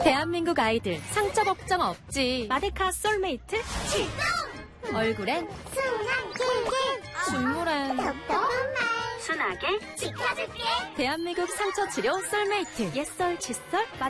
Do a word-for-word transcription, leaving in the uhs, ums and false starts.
대한민국 아이들 상처 걱정 없지. 마데카 솔메이트 출동! 얼굴엔 순한 길게 눈물엔 답답한 말 순하게 지켜줄게. 대한민국 상처 치료 솔메이트 옛설 칫솔